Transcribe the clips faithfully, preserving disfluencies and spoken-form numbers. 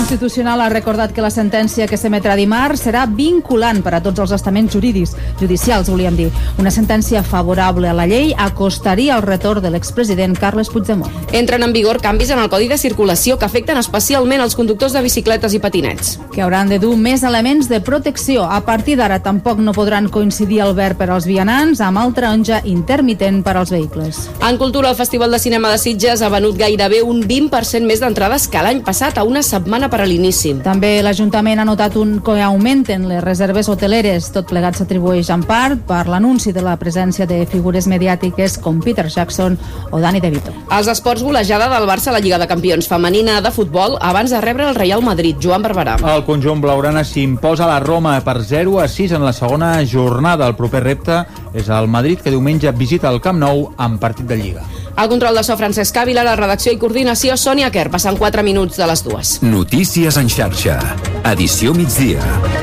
Constitucional ha recordat que la sentència que s'emetrà dimarts serà vinculant per a tots els estaments jurídics, judicials, volíem dir. Una sentència favorable a la llei acostaria el retorn de l'expresident Carles Puigdemont. Entren en vigor canvis en el Codi de Circulació que afecten especialment els conductors de bicicletes i patinets. Que hauran de dur més elements de protecció. A partir d'ara tampoc no podran coincidir el verd per als vianants amb el taronja intermitent per als vehicles. En cultura, el Festival de Cinema de Sitges ha venut gairebé un vint per cent més d'entrades que l'any passat a una setmana per a l'inici. També l'Ajuntament ha notat un que augmenten les reserves hoteleres. Tot plegat s'atribueix en part per l'anunci de la presència de figures mediàtiques com Peter Jackson o Danny DeVito. Els esports, golejada del Barça a la Lliga de Campions femenina de futbol abans de rebre el Real Madrid. Joan Barberà. El conjunt blaugrana s'imposa a la Roma per zero a sis en la segona jornada. El proper repte és el Madrid, que diumenge visita el Camp Nou amb partit de Lliga. Al control de so, Francesc Ávila, la redacció i coordinació, Sònia Quer. Passen quatre minuts de les dues. Notícies en xarxa. Edició migdia.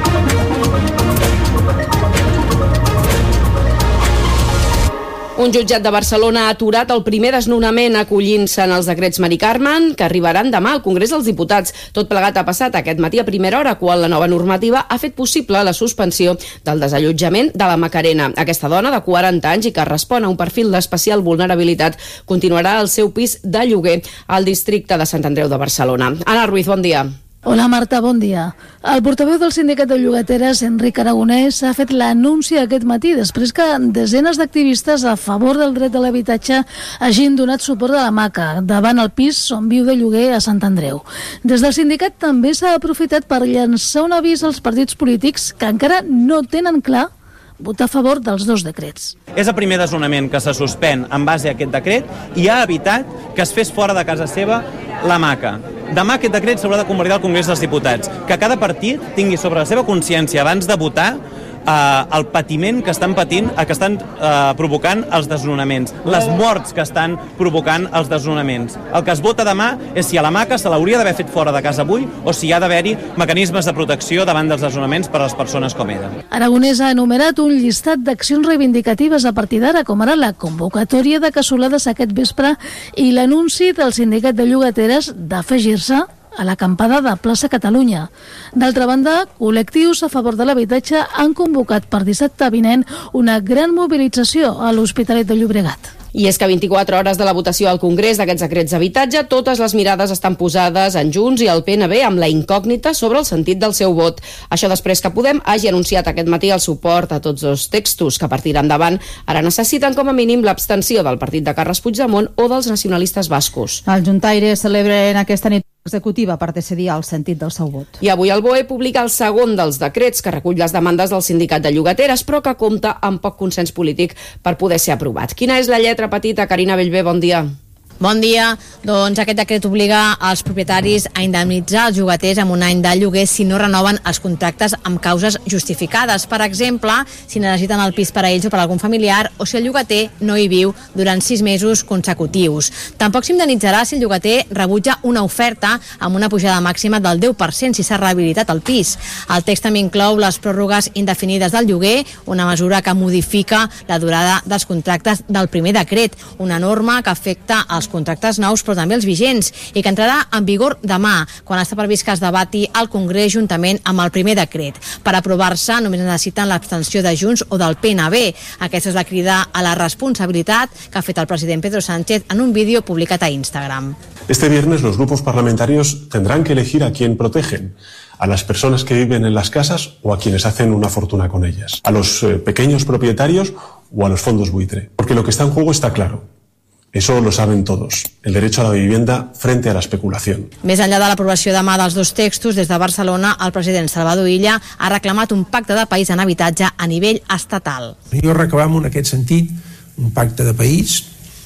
Un jutjat de Barcelona ha aturat el primer desnonament acollint-se en els decrets Mari Carmen, que arribaran demà al Congrés dels Diputats. Tot plegat ha passat aquest matí a primera hora, quan la nova normativa ha fet possible la suspensió del desallotjament de la Macarena. Aquesta dona de quaranta anys i que respon a un perfil d'especial vulnerabilitat continuarà al seu pis de lloguer al districte de Sant Andreu de Barcelona. Anna Ruiz, bon dia. Hola Marta, bon dia. El portaveu del sindicat de llogateres, Enric Aragonès, ha fet l'anunci aquest matí després que desenes d'activistes a favor del dret de l'habitatge hagin donat suport a la Maca davant el pis on viu de lloguer a Sant Andreu. Des del sindicat també s'ha aprofitat per llançar un avís als partits polítics que encara no tenen clar votar a favor dels dos decrets. És el primer desnonament que se suspèn en base a aquest decret i ha evitat que es fes fora de casa seva la Maca. Demà aquest decret s'haurà de convalidar al Congrés dels Diputats. Que cada partit tingui sobre la seva consciència abans de votar eh, el patiment que estan patint, eh, que estan eh, provocant els desnonaments, les morts que estan provocant els desnonaments. El que es vota demà és si a la Maca se l'hauria d'haver fet fora de casa avui o si hi ha d'haver-hi mecanismes de protecció davant dels desnonaments per a les persones com ella. Aragonès ha enumerat un llistat d'accions reivindicatives a partir d'ara, com ara la convocatòria de cassolades aquest vespre i l'anunci del sindicat de llogateres d'afegir-se a l'acampada de Plaça Catalunya. D'altra banda, col·lectius a favor de l'habitatge han convocat per dissabte vinent una gran mobilització a l'Hospitalet de Llobregat. I és que a vint-i-quatre hores de la votació al Congrés d'aquests decrets d'habitatge, totes les mirades estan posades en Junts i el P N B amb la incògnita sobre el sentit del seu vot. Això després que Podem hagi anunciat aquest matí el suport a tots dos textos que a partir d'endavant ara necessiten com a mínim l'abstenció del partit de Carles Puigdemont o dels nacionalistes bascos. El Juntaire celebra en aquesta nit executiva per decidir el sentit del seu vot. I avui el B O E publica el segon dels decrets que recull les demandes del sindicat de llogateres, però que compta amb poc consens polític per poder ser aprovat. Quina és la lletra petita? Carina Bellver, bon dia. Bon dia. Doncs aquest decret obliga els propietaris a indemnitzar els llogaters amb un any de lloguer si no renoven els contractes amb causes justificades. Per exemple, si necessiten el pis per a ells o per a algun familiar o si el llogater no hi viu durant sis mesos consecutius. Tampoc s'indemnitzarà si el llogater rebutja una oferta amb una pujada màxima del deu per cent si s'ha rehabilitat el pis. El text també inclou les pròrrogues indefinides del lloguer, una mesura que modifica la durada dels contractes del primer decret, una norma que afecta els contractes nous però també els vigents i que entrarà en vigor demà, quan està previst que es debati al Congrés juntament amb el primer decret. Per aprovar-se només necessiten l'abstenció de Junts o del P N B. Aquesta és la crida a la responsabilitat que ha fet el president Pedro Sánchez en un vídeo publicat a Instagram. Este viernes los grupos parlamentarios tendrán que elegir a quién protegen. A las personas que viven en las casas o a quienes hacen una fortuna con ellas. A los eh, pequeños propietarios o a los fondos buitre. Porque lo que está en juego está claro. Eso lo saben todos, el derecho a la vivienda frente a la especulación. Més enllà de l'aprovació demà dels dos textos, des de Barcelona, el president Salvador Illa ha reclamat un pacte de país en habitatge a nivell estatal. Jo reclamo en aquest sentit un pacte de país,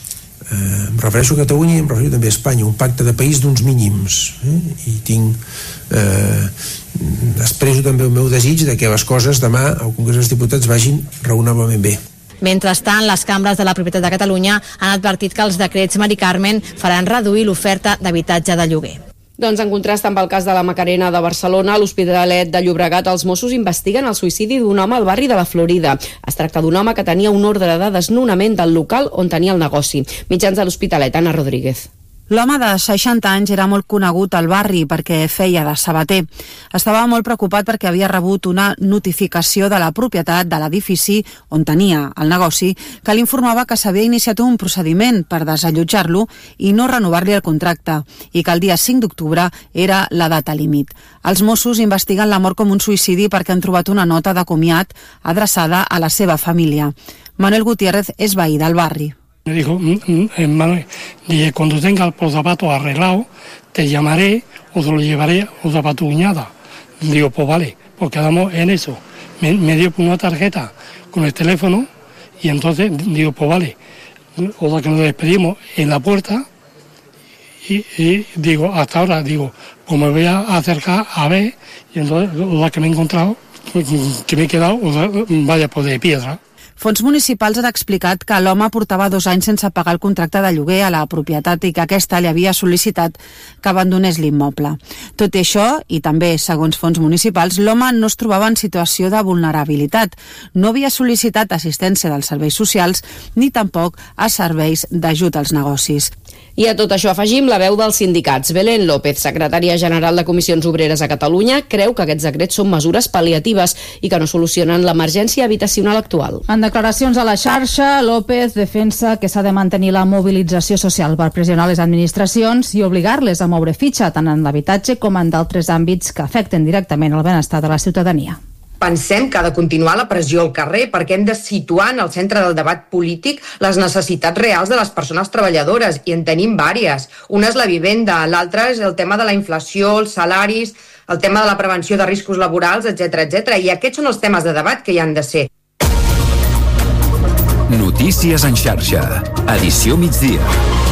eh, em refereixo a Catalunya i em refereixo també a Espanya, un pacte de país d'uns mínims. Eh? I tinc, eh, expresso també el meu desig de que les coses demà al Congrés dels Diputats vagin raonablement bé. Mentrestant, les cambres de la propietat de Catalunya han advertit que els decrets Mari Carmen faran reduir l'oferta d'habitatge de lloguer. Doncs en contrast amb el cas de la Macarena de Barcelona, a l'Hospitalet de Llobregat els Mossos investiguen el suïcidi d'un home al barri de la Florida. Es tracta d'un home que tenia un ordre de desnonament del local on tenia el negoci. Mitjans de l'Hospitalet, Anna Rodríguez. L'home de seixanta anys era molt conegut al barri perquè feia de sabater. Estava molt preocupat perquè havia rebut una notificació de la propietat de l'edifici on tenia el negoci que l'informava que s'havia iniciat un procediment per desallotjar-lo i no renovar-li el contracte i que el dia cinc d'octubre era la data límit. Els Mossos investiguen la mort com un suïcidi perquè han trobat una nota de comiat adreçada a la seva família. Manuel Gutiérrez és veí del barri. Me dijo, Manuel, dije, cuando tenga el zapato arreglado, te llamaré o te lo llevaré o para tu cuñada. Digo, pues vale, pues quedamos en eso. Me, me dio una tarjeta con el teléfono y entonces digo, pues vale, o sea que nos despedimos en la puerta y, y digo, hasta ahora, digo, pues me voy a acercar a ver y entonces la que me he encontrado, que me he quedado, o sea, vaya, pues de piedra. Fons municipals han explicat que l'home portava dos anys sense pagar el contracte de lloguer a la propietat i que aquesta li havia sol·licitat que abandonés l'immoble. Tot i això, i també segons fons municipals, l'home no es trobava en situació de vulnerabilitat. No havia sol·licitat assistència dels serveis socials ni tampoc a serveis d'ajut als negocis. I a tot això afegim la veu dels sindicats. Belén López, secretària general de Comissions Obreres a Catalunya, creu que aquests decrets són mesures pal·liatives i que no solucionen l'emergència habitacional actual. En declaracions a la xarxa, López defensa que s'ha de mantenir la mobilització social per pressionar les administracions i obligar-les a moure fitxa tant en l'habitatge com en d'altres àmbits que afecten directament el benestar de la ciutadania. Pensem que ha de continuar la pressió al carrer perquè hem de situar en el centre del debat polític les necessitats reals de les persones treballadores i en tenim vàries. Una és la vivenda, l'altra és el tema de la inflació, els salaris, el tema de la prevenció de riscos laborals, etcètera, etcètera. I aquests són els temes de debat que hi han de ser. Notícies en xarxa. Edició migdia.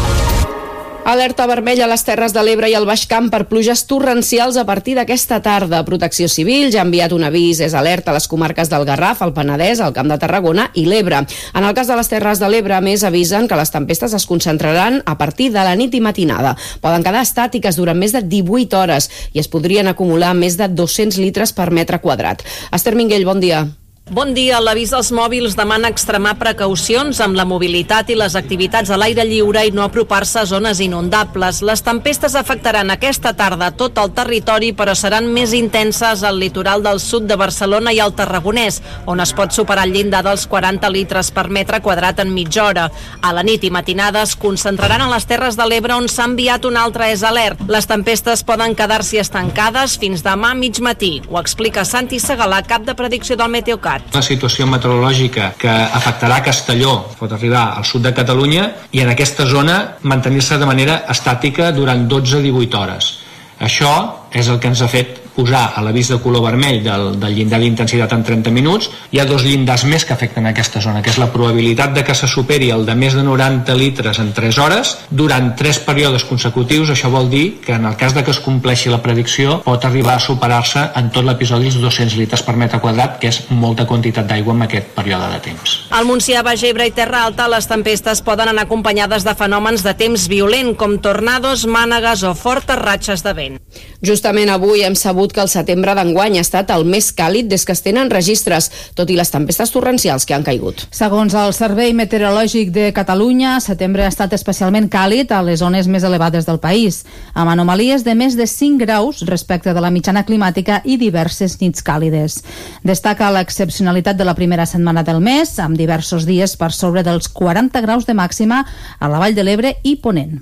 Alerta vermella a les Terres de l'Ebre i al Baix Camp per pluges torrencials a partir d'aquesta tarda. Protecció Civil ja ha enviat un avís, és alerta a les comarques del Garraf, el Penedès, el Camp de Tarragona i l'Ebre. En el cas de les Terres de l'Ebre, a més, avisen que les tempestes es concentraran a partir de la nit i matinada. Poden quedar estàtiques durant més de divuit hores i es podrien acumular més de dos-cents litres per metre quadrat. Esther Minguell, bon dia. Bon dia. L'avís dels mòbils demana extremar precaucions amb la mobilitat i les activitats a l'aire lliure i no apropar-se a zones inundables. Les tempestes afectaran aquesta tarda tot el territori, però seran més intenses al litoral del sud de Barcelona i al Tarragonès, on es pot superar el llindar dels quaranta litres per metre quadrat en mitja hora. A la nit i matinada es concentraran a les Terres de l'Ebre, on s'ha enviat un altre és alert. Les tempestes poden quedar-s'hi estancades fins demà a mig matí. Ho explica Santi Segalà, cap de predicció del Meteocat. Una situació meteorològica que afectarà Castelló, pot arribar al sud de Catalunya, i en aquesta zona mantenir-se de manera estàtica durant dotze a divuit hores. Això és el que ens ha fet posar a l'avís de color vermell del, del llindar d'intensitat en trenta minuts. Hi ha dos llindars més que afecten aquesta zona, que és la probabilitat de que se superi el de més de noranta litres en tres hores durant tres períodes consecutius. Això vol dir que en el cas de que es compleixi la predicció pot arribar a superar-se en tot l'episodi els dos-cents litres per metre quadrat, que és molta quantitat d'aigua en aquest període de temps. Al Montsià, Baix Ebre i Terra Alta, les tempestes poden anar acompanyades de fenòmens de temps violent, com tornados, mànegues o fortes ratxes de vent. Justament avui hem sabut que el setembre d'enguany ha estat el més càlid des que es tenen registres, tot i les tempestes torrencials que han caigut. Segons el Servei Meteorològic de Catalunya, setembre ha estat especialment càlid a les zones més elevades del país, amb anomalies de més de cinc graus respecte de la mitjana climàtica i diverses nits càlides. Destaca l'excepcionalitat de la primera setmana del mes, amb diversos dies per sobre dels quaranta graus de màxima a la Vall de l'Ebre i Ponent.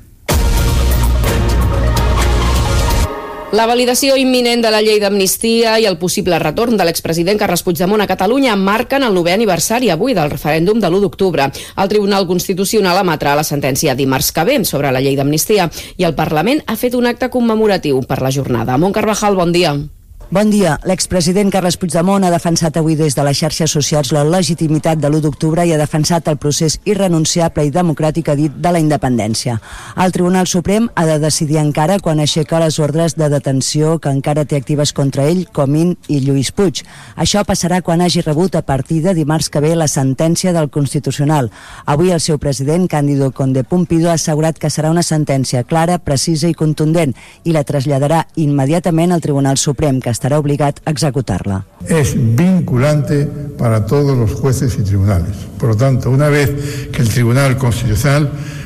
La validació imminent de la llei d'amnistia i el possible retorn de l'expresident Carles Puigdemont a Catalunya marquen el novè aniversari avui del referèndum de l'u d'octubre. El Tribunal Constitucional emetrà la sentència dimarts que ve sobre la llei d'amnistia i el Parlament ha fet un acte commemoratiu per la jornada. Mont Carvajal, bon dia. Bon dia. L'expresident Carles Puigdemont ha defensat avui des de les xarxes socials la legitimitat de l'u d'octubre i ha defensat el procés irrenunciable i democràtic, ha dit, de la independència. El Tribunal Suprem ha de decidir encara quan aixeca les ordres de detenció que encara té actives contra ell, Comín i Lluís Puig. Això passarà quan hagi rebut a partir de dimarts que ve la sentència del Constitucional. Avui el seu president, Cándido Conde Pumpido, ha assegurat que serà una sentència clara, precisa i contundent i la traslladarà immediatament al Tribunal Suprem, que estará obligado a ejecutarla. Es vinculante para todos los jueces y tribunales. Por lo tanto, una vez que el Tribunal Constitucional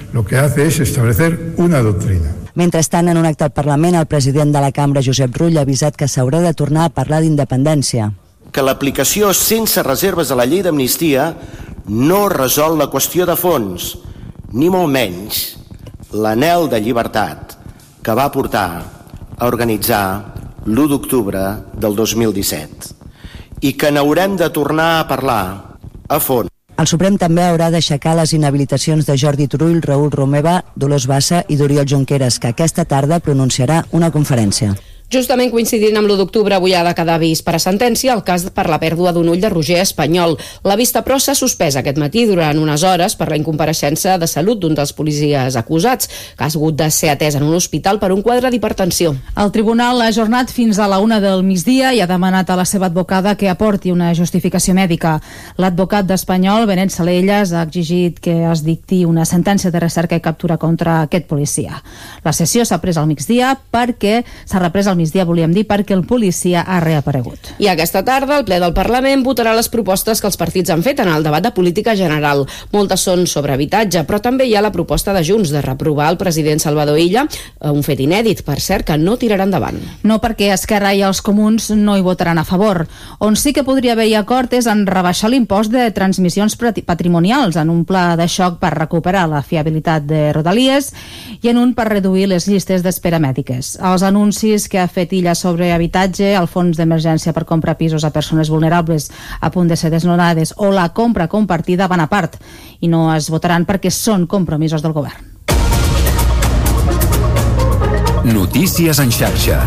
lo que hace es establecer una doctrina. Mentrestant, en un acte al Parlament, el president de la Cambra, Josep Rull, ha avisat que s'haurà de tornar a parlar d'independència. Que l'aplicació sense reserves de la llei d'amnistia no resol la qüestió de fons, ni molt menys l'anhel de llibertat que va portar a organitzar l'u d'octubre del dos mil disset i que n'haurem de tornar a parlar a fons. El Suprem també haurà d'aixecar les inhabilitacions de Jordi Turull, Raül Romeva, Dolors Bassa i d'Oriol Junqueras, que aquesta tarda pronunciarà una conferència. Justament coincidint amb l'u d'octubre, avui ha de quedar vist per a sentència el cas per la pèrdua d'un ull de Roger Espanyol. La vista, però, s'ha suspès aquest matí durant unes hores per la incompareixença de salut d'un dels policies acusats, que ha hagut de ser atès en un hospital per un quadre d'hipertensió. El tribunal l'ha ajornat fins a la una del migdia i ha demanat a la seva advocada que aporti una justificació mèdica. L'advocat d'Espanyol, Benet Salellas, ha exigit que es dicti una sentència de recerca i captura contra aquest policia. La sessió s'ha pres al migdia perquè s'ha reprès al migdia, volíem dir, perquè el policia ha reaparegut. I aquesta tarda el ple del Parlament votarà les propostes que els partits han fet en el debat de política general. Moltes són sobre habitatge, però també hi ha la proposta de Junts de reprovar el president Salvador Illa, un fet inèdit, per cert, que no tirarà endavant. No perquè Esquerra i els comuns no hi votaran a favor. On sí que podria haver-hi acord és en rebaixar l'impost de transmissions patrimonials, en un pla de xoc per recuperar la fiabilitat de Rodalies i en un per reduir les llistes d'espera mèdiques. Els anuncis que ha fet Illa sobre habitatge, el fons d'emergència per comprar pisos a persones vulnerables a punt de ser desnonades o la compra compartida van a part i no es votaran perquè són compromisos del govern. Notícies en xarxa.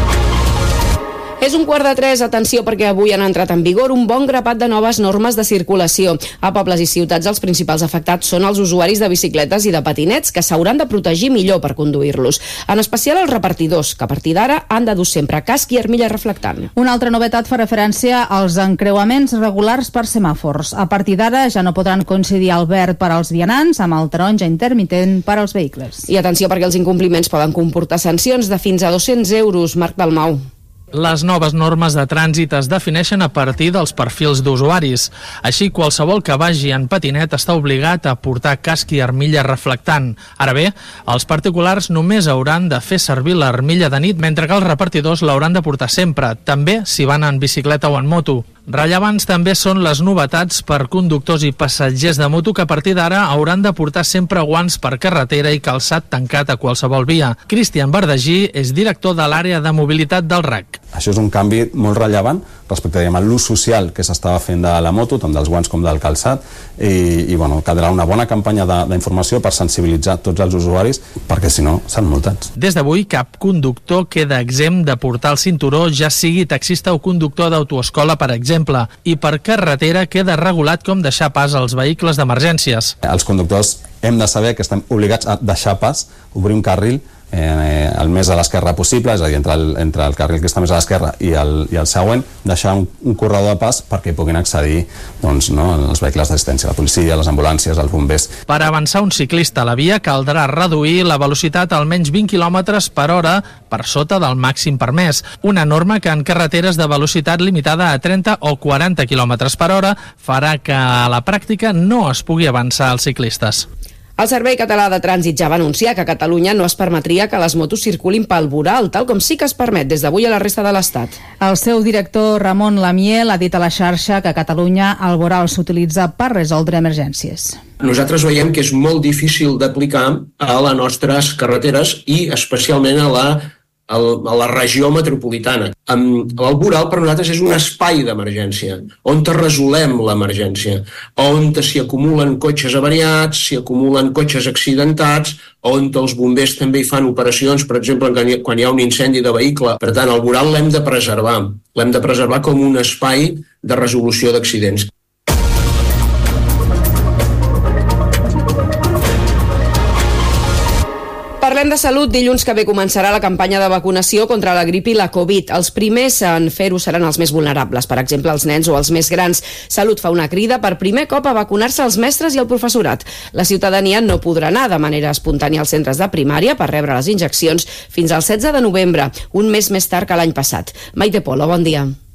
És un quart de tres, atenció, perquè avui han entrat en vigor un bon grapat de noves normes de circulació. A pobles i ciutats els principals afectats són els usuaris de bicicletes i de patinets, que s'hauran de protegir millor per conduir-los. En especial els repartidors, que a partir d'ara han de dur sempre casc i armilla reflectant. Una altra novetat fa referència als encreuaments regulars per semàfors. A partir d'ara ja no podran coincidir el verd per als vianants amb el taronja intermitent per als vehicles. I atenció, perquè els incompliments poden comportar sancions de fins a dos-cents euros. Marc Dalmau. Les noves normes de trànsit es defineixen a partir dels perfils d'usuaris. Així, qualsevol que vagi en patinet està obligat a portar casc i armilla reflectant. Ara bé, els particulars només hauran de fer servir l'armilla de nit, mentre que els repartidors l'hauran de portar sempre, també si van en bicicleta o en moto. Rellevants també són les novetats per conductors i passatgers de moto, que a partir d'ara hauran de portar sempre guants per carretera i calçat tancat a qualsevol via. Cristian Verdagí és director de l'àrea de mobilitat del R A C. Això és un canvi molt rellevant respecte a l'ús social que s'estava fent de la moto, tant dels guants com del calçat, i, i bueno, caldrà una bona campanya d'informació per sensibilitzar tots els usuaris, perquè si no s'han multats. Des d'avui cap conductor queda exempt de portar el cinturó, ja sigui taxista o conductor d'autoescola, per exemple, i per carretera queda regulat com deixar pas als vehicles d'emergències. Els conductors hem de saber que estem obligats a deixar pas, obrir un carril Eh, el més a l'esquerra possible, és a dir, entre el, entre el carril que està més a l'esquerra i, el, i el següent, deixar un, un corredor de pas perquè puguin accedir doncs, no, els vehicles d'assistència, la policia, les ambulàncies, els bombers. Per avançar un ciclista a la via caldrà reduir la velocitat a almenys vint quilòmetres per hora per sota del màxim permès, una norma que en carreteres de velocitat limitada a trenta o quaranta quilòmetres per hora farà que a la pràctica no es pugui avançar als ciclistes. El Servei Català de Trànsit ja va anunciar que a Catalunya no es permetria que les motos circulin pel voral, tal com sí que es permet des d'avui a la resta de l'Estat. El seu director, Ramon Lamiel, ha dit a la xarxa que a Catalunya el voral s'utilitza per resoldre emergències. Nosaltres veiem que és molt difícil d'aplicar a les nostres carreteres i especialment a la a la regió metropolitana. El voral per nosaltres és un espai d'emergència, on resolem l'emergència, on s'hi acumulen cotxes avariats, s'hi acumulen cotxes accidentats, on els bombers també hi fan operacions, per exemple, quan hi ha un incendi de vehicle. Per tant, el voral l'hem de preservar. L'hem de preservar com un espai de resolució d'accidents. Parlem de salut. Dilluns que ve començarà la campanya de vacunació contra la grip i la Covid. Els primers en fer-ho seran els més vulnerables, per exemple, els nens o els més grans. Salut fa una crida per primer cop a vacunar-se els mestres i el professorat. La ciutadania no podrà anar de manera espontània als centres de primària per rebre les injeccions fins al setze de novembre, un mes més tard que l'any passat. Maite Polo, bon dia.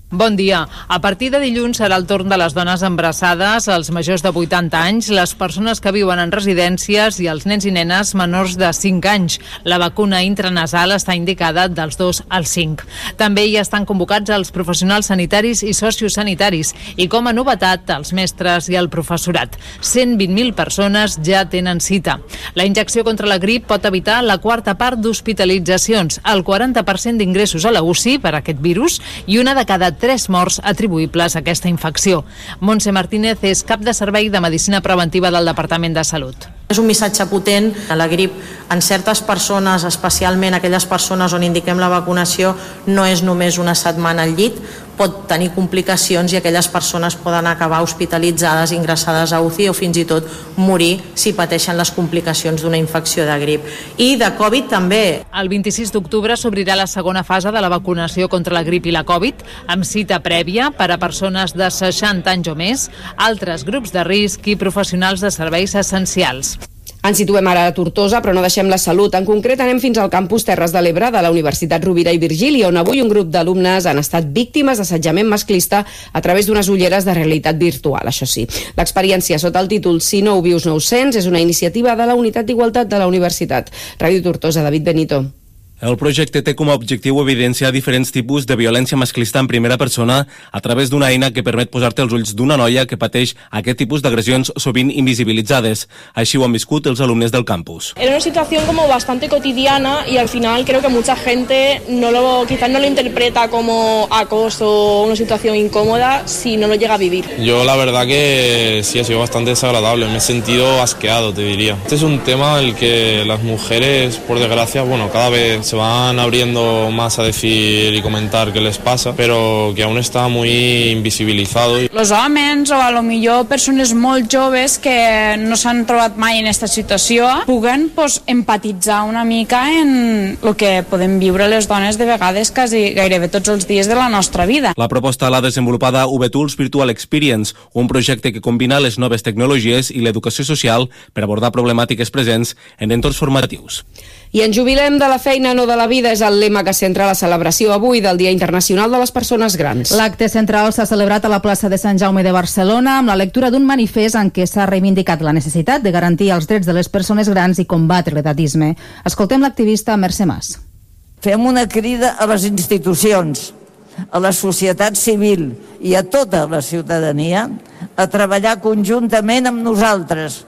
Bon dia. A partir de dilluns serà el torn de les dones embarassades, els majors de vuitanta anys, les persones que viuen en residències i els nens i nenes menors de cinc anys. La vacuna intranasal està indicada dels dos als cinc. També hi estan convocats els professionals sanitaris i sociosanitaris i, com a novetat, els mestres i el professorat. cent vint mil persones ja tenen cita. La injecció contra la grip pot evitar la quarta part d'hospitalitzacions, el quaranta per cent d'ingressos a la U C I per aquest virus i una de cada tres morts atribuïbles a aquesta infecció. Montse Martínez és cap de servei de Medicina Preventiva del Departament de Salut. És un missatge potent. La grip en certes persones, especialment aquelles persones on indiquem la vacunació, no és només una setmana al llit, pot tenir complicacions i aquelles persones poden acabar hospitalitzades, ingressades a U C I o fins i tot morir si pateixen les complicacions d'una infecció de grip. I de Covid també. El vint-i-sis d'octubre s'obrirà la segona fase de la vacunació contra la grip i la Covid, amb cita prèvia per a persones de seixanta anys o més, altres grups de risc i professionals de serveis essencials. Ens situem ara a Tortosa, però no deixem la salut. En concret, anem fins al campus Terres de l'Ebre de la Universitat Rovira i Virgili, on avui un grup d'alumnes han estat víctimes d'assetjament masclista a través d'unes ulleres de realitat virtual, això sí. L'experiència sota el títol Si no ho vius no ho sents és una iniciativa de la Unitat d'Igualtat de la Universitat. Ràdio Tortosa, David Benito. El projecte té com a objectiu evidenciar diferents tipus de violència masclista en primera persona a través d'una eina que permet posar-te els ulls d'una noia que pateix aquest tipus d'agressions sovint invisibilitzades. Així ho han viscut els alumnes del campus. Era una situación como bastante cotidiana y al final creo que mucha gente no lo, quizás no lo interpreta como acoso o una situación incómoda si no lo llega a vivir. Yo la verdad que sí ha sido bastante desagradable, me he sentido asqueado, te diría. Este es un tema en el que las mujeres, por desgracia, bueno, cada vez se van abriendo más a decir y comentar qué les pasa, pero que aún está muy invisibilizado. Los homes o a lo millor persones molt joves que no s'han trobat mai en aquesta situació puguen pues, empatitzar una mica en el que podem viure les dones de vegades quasi gairebé tots els dies de la nostra vida. La proposta l'ha desenvolupada U B Tools Virtual Experience, un projecte que combina les noves tecnologies i l'educació social per abordar problemàtiques presents en entorns formatius. I ens jubilem de la feina, no de la vida, és el lema que centra la celebració avui del Dia Internacional de les Persones Grans. L'acte central s'ha celebrat a la plaça de Sant Jaume de Barcelona amb la lectura d'un manifest en què s'ha reivindicat la necessitat de garantir els drets de les persones grans i combatre l'edatisme. Escoltem l'activista Mercè Mas. Fem una crida a les institucions, a la societat civil i a tota la ciutadania a treballar conjuntament amb nosaltres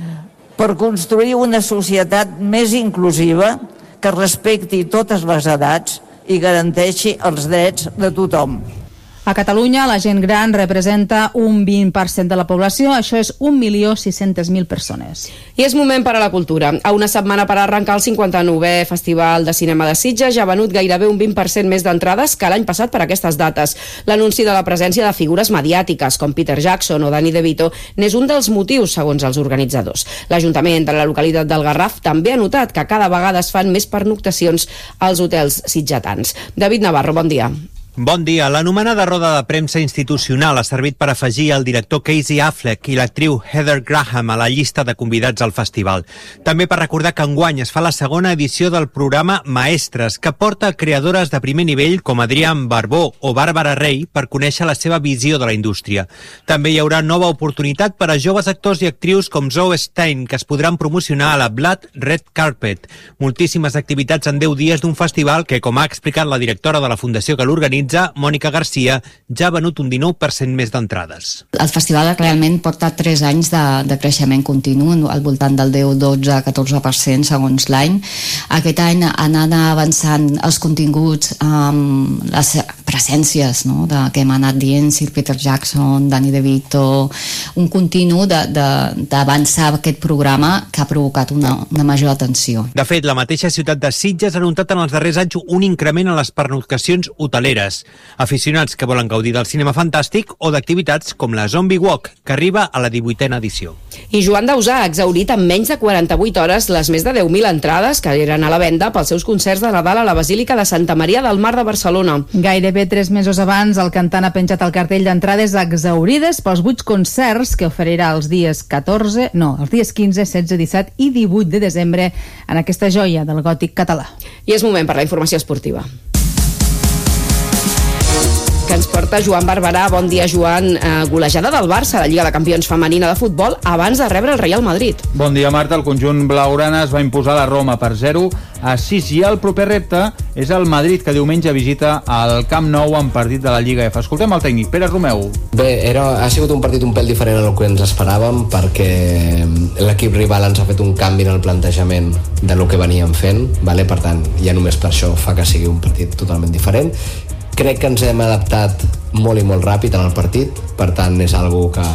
per construir una societat més inclusiva que respecti totes les edats i garanteixi els drets de tothom. A Catalunya, la gent gran representa un vint per cent de la població, això és un milió sis-centes mil persones. I és moment per a la cultura. A una setmana per arrencar el cinquanta-novè Festival de Cinema de Sitges ja ha venut gairebé un vint per cent més d'entrades que l'any passat per aquestes dates. L'anunci de la presència de figures mediàtiques com Peter Jackson o Danny DeVito n'és un dels motius, segons els organitzadors. L'Ajuntament de la localitat del Garraf també ha notat que cada vegada es fan més pernoctacions als hotels sitgetans. David Navarro, bon dia. Bon dia. L'anomenada roda de premsa institucional ha servit per afegir el director Casey Affleck i l'actriu Heather Graham a la llista de convidats al festival. També per recordar que enguany es fa la segona edició del programa Maestres, que porta creadores de primer nivell com Adrián Barbó o Bàrbara Rey per conèixer la seva visió de la indústria. També hi haurà nova oportunitat per a joves actors i actrius com Zoe Stein, que es podran promocionar a la Blood Red Carpet. Moltíssimes activitats en deu dies d'un festival que, com ha explicat la directora de la fundació que l'organitza, Mònica Garcia, ja ha venut un dinou per cent més d'entrades. El festival realment porta tres anys de, de creixement continu, al voltant del deu, dotze, catorze per cent segons l'any. Aquest any han anat avançant els continguts, um, les presències, no?, de, que hem anat dient, Sir Peter Jackson, Danny DeVito, un continu d'avançar aquest programa que ha provocat una, una major atenció. De fet, la mateixa ciutat de Sitges ha notat en els darrers anys un increment en les pernoctacions hoteleres. Aficionats que volen gaudir del cinema fantàstic o d'activitats com la Zombie Walk, que arriba a la divuitena edició. I Joan Dausà ha exhaurit en menys de quaranta-vuit hores les més de deu mil entrades que eren a la venda pels seus concerts de Nadal a la Basílica de Santa Maria del Mar de Barcelona. Gairebé tres mesos abans, el cantant ha penjat el cartell d'entrades exhaurides pels vuit concerts que oferirà els dies catorze, no, els dies quinze, setze, disset i divuit de desembre en aquesta joia del gòtic català. I és moment per la informació esportiva. que ens porta Joan Barberà. Bon dia, Joan. Eh, golejada del Barça a la Lliga de Campions femenina de futbol abans de rebre el Real Madrid. Bon dia, Marta. El conjunt blaugrana es va imposar la Roma per zero a sis i el proper repte és el Madrid, que diumenge visita al Camp Nou en partit de la Lliga F. Escoltem el tècnic, Pere Romeu. Bé, era, ha sigut un partit un pèl diferent del que ens esperàvem, perquè l'equip rival ens ha fet un canvi en el plantejament de lo que veníem fent, vale? Per tant, ja només per això fa que sigui un partit totalment diferent. Crec que ens hem adaptat molt i molt ràpid en el partit, per tant és algo que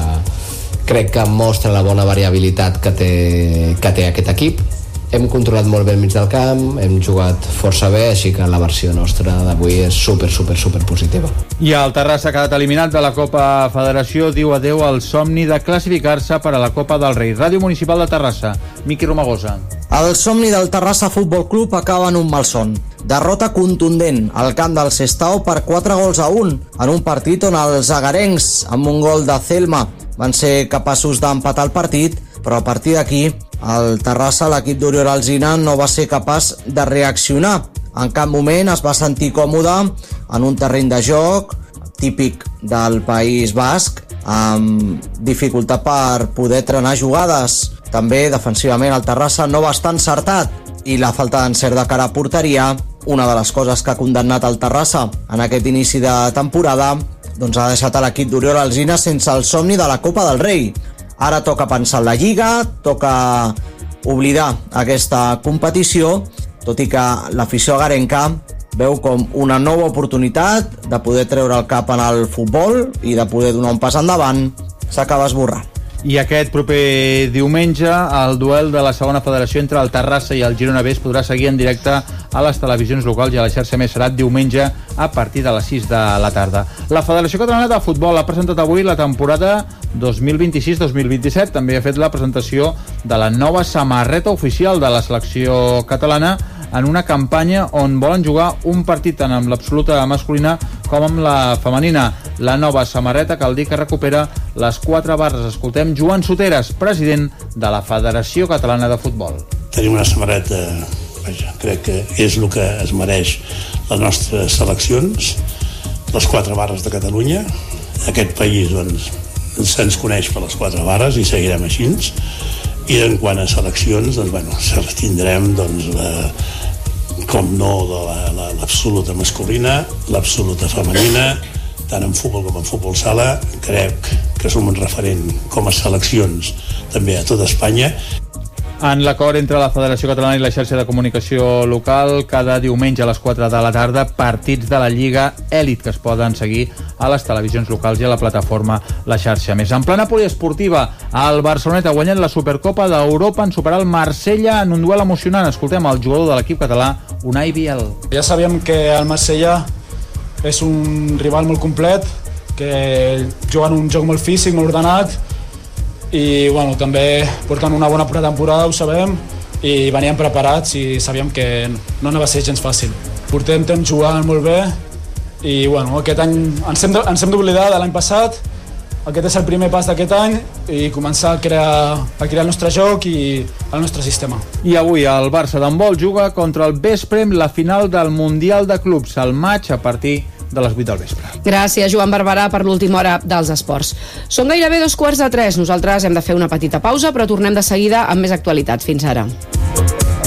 crec que mostra la bona variabilitat que té, que té aquest equip. Hem controlat molt bé el mig del camp, hem jugat força bé, així que la versió nostra d'avui és super, super, super positiva. I el Terrassa, ha quedat eliminat de la Copa Federació, diu adeu al somni de classificar-se per a la Copa del Rei. Ràdio Municipal de Terrassa, Miqui Romagosa. El somni del Terrassa Futbol Club acaba en un malson. Derrota contundent al camp del Sestao per quatre gols a un, en un partit on els agarencs, amb un gol de Celma, van ser capaços d'empatar el partit, però a partir d'aquí el Terrassa, l'equip d'Oriol Alsina, no va ser capaç de reaccionar. En cap moment es va sentir còmode en un terreny de joc típic del País Basc, amb dificultat per poder trenar jugades. També defensivament el Terrassa no va estar encertat, i la falta d'encert de cara a porteria, una de les coses que ha condemnat el Terrassa en aquest inici de temporada, doncs ha deixat a l'equip d'Oriol Alsina sense el somni de la Copa del Rei. Ara toca pensar en la Lliga, toca oblidar aquesta competició, tot i que l'afició agarenca veu com una nova oportunitat de poder treure el cap en el futbol i de poder donar un pas endavant, s'acaba esborrant. I aquest proper diumenge el duel de la segona federació entre el Terrassa i el Girona B es podrà seguir en directe a les televisions locals i a la xarxa Més serà diumenge a partir de les sis de la tarda. La Federació Catalana de Futbol ha presentat avui la temporada dos mil vint-i-sis dos mil vint-i-set. També ha fet la presentació de la nova samarreta oficial de la selecció catalana en una campanya on volen jugar un partit tant amb l'absoluta masculina com amb la femenina. La nova samarreta cal dir que recupera les quatre barres. Escoltem Joan Soteres, president de la Federació Catalana de Futbol. Tenim una samarreta, vaja, crec que és el que es mereix les nostres seleccions, les quatre barres de Catalunya. Aquest país, doncs, se'ns coneix per les quatre barres i seguirem així. I en quant a seleccions, doncs, bueno, tindrem, doncs, la, com no, de l'absoluta la, masculina, l'absoluta femenina, tant en futbol com en futbol sala. Crec que som un referent com a seleccions també a tota Espanya. En l'acord entre la Federació Catalana i la xarxa de comunicació local, cada diumenge a les quatre de la tarda, partits de la Lliga Èlit que es poden seguir a les televisions locals i a la plataforma La Xarxa Més. En plana poliesportiva, el Barceloneta ha guanyat la Supercopa d'Europa en superar el Marsella en un duel emocionant. Escoltem el jugador de l'equip català, Unai Biel. Ja sabíem que el Marsella és un rival molt complet, que juga en un joc molt físic, molt ordenat, i bueno, també porten una bona pretemporada, ho sabem, i veníem preparats i sabíem que no anava a ser gens fàcil. Portem temps jugant molt bé i bueno, aquest any ens hem, ens hem d'oblidar de l'any passat. Aquest és el primer pas d'aquest any i començar a crear, a crear el nostre joc i el nostre sistema. I avui el Barça d'handbol juga contra el Vesprem la final del Mundial de Clubs, el maig a partir de les vuit del vespre. Gràcies, Joan Barberà, per l'última hora dels esports. Són gairebé dos quarts de tres. Nosaltres hem de fer una petita pausa, però tornem de seguida amb més actualitat. Fins ara.